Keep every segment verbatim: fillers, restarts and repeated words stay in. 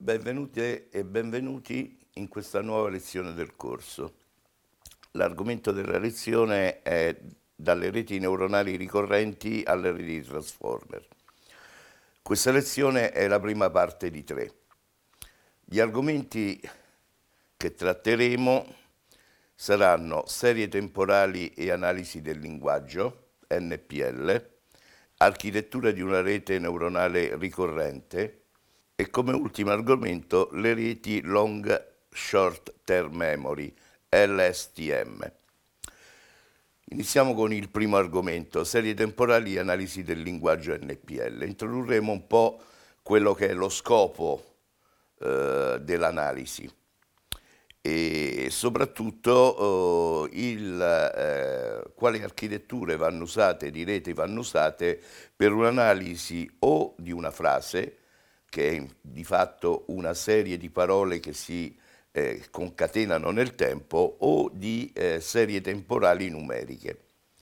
Benvenute e benvenuti in questa nuova lezione del corso. L'argomento della lezione è dalle reti neuronali ricorrenti alle reti transformer. Questa lezione è la prima parte di tre. Gli argomenti che tratteremo saranno serie temporali e analisi del linguaggio, N P L, architettura di una rete neuronale ricorrente e come ultimo argomento le reti Long Short Term Memory, L S T M. Iniziamo con il primo argomento, serie temporali e analisi del linguaggio N P L. Introdurremo un po' quello che è lo scopo eh, dell'analisi e soprattutto eh, il, eh, quali architetture vanno usate, di rete vanno usate per un'analisi o di una frase, che è di fatto una serie di parole che si eh, concatenano nel tempo, o di eh, serie temporali numeriche.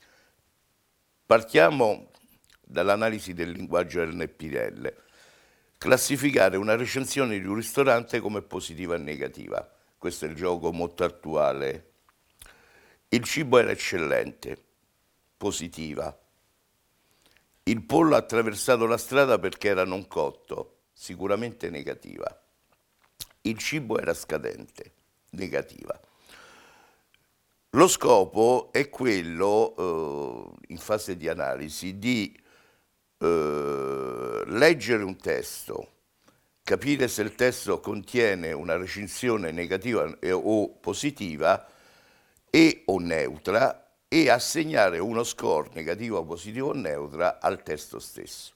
Partiamo dall'analisi del linguaggio N P L. Classificare una recensione di un ristorante come positiva e negativa. Questo è il gioco molto attuale. Il cibo era eccellente, positiva. Il pollo ha attraversato la strada perché era non cotto, sicuramente negativa. Il cibo era scadente, negativa. Lo scopo è quello, eh, in fase di analisi, di eh, leggere un testo, capire se il testo contiene una recensione negativa o positiva e o neutra e assegnare uno score negativo, positivo o neutra al testo stesso.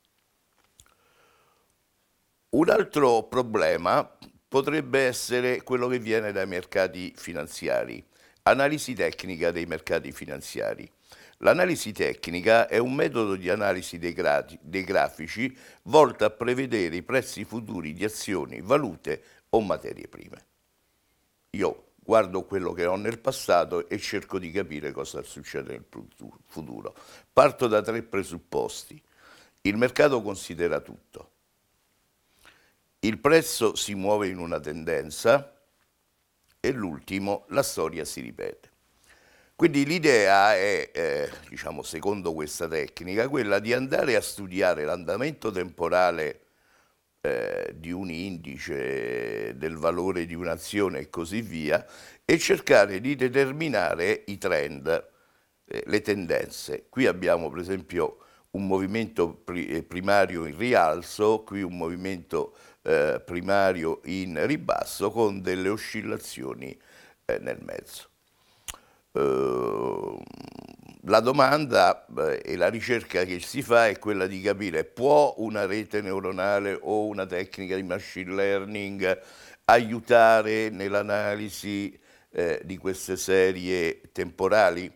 Un altro problema potrebbe essere quello che viene dai mercati finanziari. Analisi tecnica dei mercati finanziari. L'analisi tecnica è un metodo di analisi dei, gra- dei grafici volto a prevedere i prezzi futuri di azioni, valute o materie prime. Io guardo quello che ho nel passato e cerco di capire cosa succede nel futuro. Parto da tre presupposti. Il mercato considera tutto. Il prezzo si muove in una tendenza e l'ultimo, la storia si ripete. Quindi l'idea è, eh, diciamo, secondo questa tecnica, quella di andare a studiare l'andamento temporale eh, di un indice, del valore di un'azione e così via, e cercare di determinare i trend, eh, le tendenze. Qui abbiamo per esempio un movimento pri- primario in rialzo, qui un movimento eh, primario in ribasso con delle oscillazioni eh, nel mezzo. Uh, la domanda eh, e la ricerca che si fa è quella di capire: può una rete neuronale o una tecnica di machine learning aiutare nell'analisi eh, di queste serie temporali?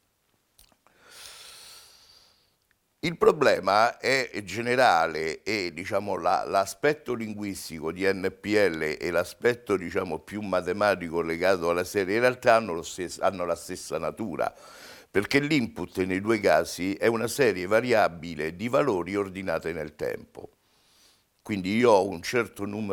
Il problema è generale e diciamo, la, l'aspetto linguistico di N P L e l'aspetto diciamo, più matematico legato alla serie in realtà hanno, lo stesso, hanno la stessa natura, perché l'input nei due casi è una serie variabile di valori ordinate nel tempo. Quindi io ho un certo numero